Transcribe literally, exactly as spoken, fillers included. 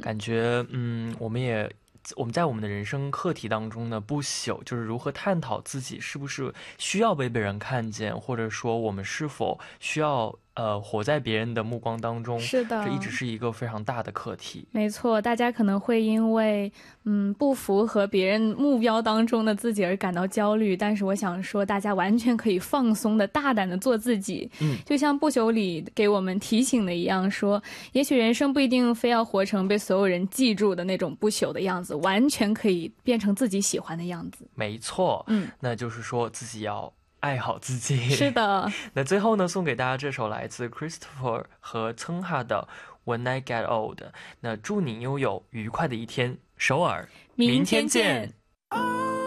感觉嗯，我们也我们在我们的人生课题当中呢，不朽就是如何探讨自己是不是需要被别人看见，或者说我们是否需要呃活在别人的目光当中， 是的， 这一直是一个非常大的课题。 没错，大家可能会因为嗯不符合别人目标当中的自己而感到焦虑，但是我想说，大家完全可以放松的、大胆的做自己。 嗯， 就像不朽里给我们提醒的一样，说，也许人生不一定非要活成被所有人记住的那种不朽的样子，完全可以变成自己喜欢的样子。 没错， 嗯， 那就是说自己要爱好自己。 是的。 那最后呢，送给大家这首来自 Christopher 和曾哈的 When I Get Old。 那祝你拥有愉快的一天，首尔， 明天见。